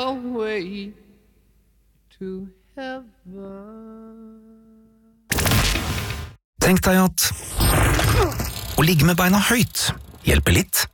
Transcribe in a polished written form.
away to heaven. Tenk deg at å ligge med beina høyt hjelper litt,